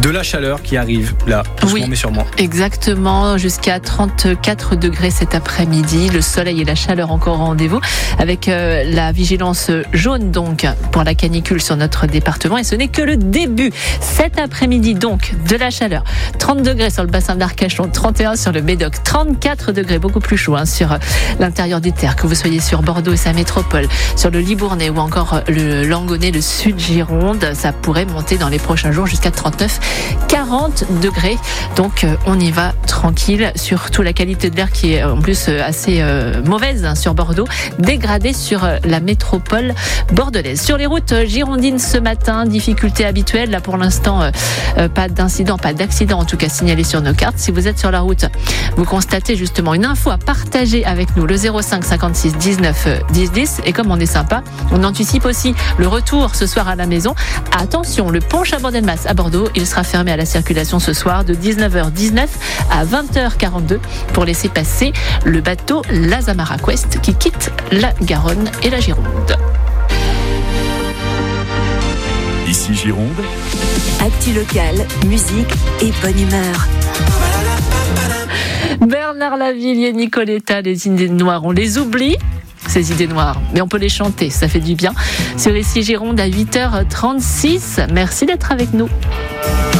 de la chaleur qui arrive là, doucement mais sûrement. Exactement, jusqu'à 34 degrés cet après-midi. Le soleil et la chaleur encore au rendez-vous avec la vigilance jaune donc pour la canicule sur notre département. Et ce n'est que le début. Cet après-midi donc de la chaleur. 30 degrés sur le bassin d'Arcachon, 31 sur le Médoc, 34 degrés, beaucoup plus chaud sur l'intérieur des terres, que vous soyez sur Bordeaux et sa métropole, sur le Libournais ou encore le Langonnet, le sud Gironde. Ça pourrait monter dans les prochains jours jusqu'à 39, 40 degrés. Donc on y va tranquille, surtout la qualité de l'air qui est en plus assez mauvaise sur Bordeaux, dégradée sur la métropole bordelaise. Sur les routes girondines ce matin, difficultés habituelles. Là pour l'instant, pas d'incident, pas d'accident en tout cas signalé sur nos cartes. Si vous êtes sur la route, vous constatez justement une info à partager avec nous, le 05 56 19 10 10. Et comme on est sympa, on anticipe aussi le retour ce soir à la maison. Attention, le pont Chabandelmas à Bordeaux, il sera fermé à la circulation ce soir de 19h19 à 20h42 pour laisser passer le bateau l'Azamara Quest qui quitte la Garonne et la Gironde. Ici Gironde. Actu locale, musique et bonne humeur. Bernard Lavilliers, Nicoletta, les idées noires, on les oublie, ces idées noires, mais on peut les chanter, ça fait du bien. Sur Ici Gironde à 8h36, merci d'être avec nous.